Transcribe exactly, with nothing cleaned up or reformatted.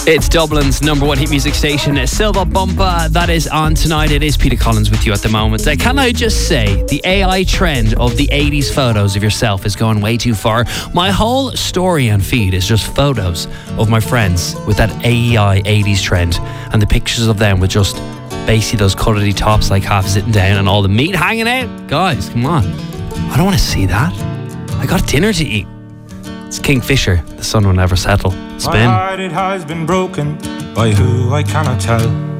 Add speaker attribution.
Speaker 1: It's Dublin's number one hit music station, Silva Bumpa. That is on tonight. It is Peter Collins with you at the moment. Uh, can I just say, the A I trend of the eighties photos of yourself is going way too far. My whole story and feed is just photos of my friends with that A I eighties trend, and the pictures of them with just basically those cuddly tops, like half sitting down and all the meat hanging out. Guys, come on. I don't want to see that. I got dinner to eat. It's Kingfisher, The Sun Will Never Settle. Spin.
Speaker 2: My heart, it has been broken by who I cannot tell.